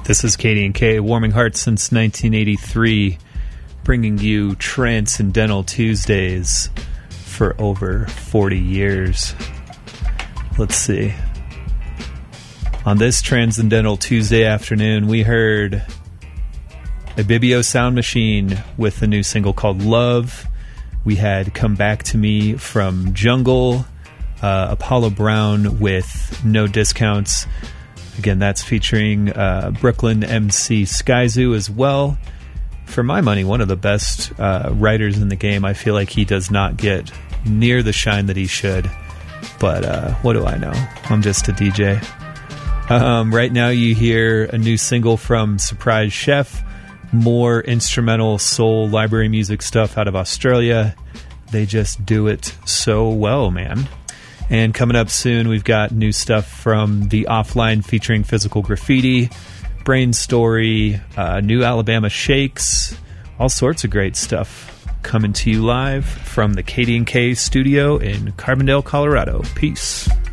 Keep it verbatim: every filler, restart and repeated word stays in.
This is Katie and Kay, Warming Hearts since nineteen eighty-three, bringing you Transcendental Tuesdays for over forty years. Let's see. On this Transcendental Tuesday afternoon, we heard Ibibio Sound Machine with a new single called Love. We had Come Back to Me from Jungle, uh, Apollo Brown with No Discounts. Again, that's featuring uh, Brooklyn M C Skyzoo as well. For my money, one of the best uh, writers in the game. I feel like he does not get near the shine that he should. But uh, what do I know? I'm just a D J. Um, right now you hear a new single from Surprise Chef. More instrumental soul library music stuff out of Australia. They just do it so well, man. And coming up soon, we've got new stuff from The Offline featuring Physical Graffiti, Brain Story, uh, New Alabama Shakes, all sorts of great stuff coming to you live from the Katie and Kay studio in Carbondale, Colorado. Peace.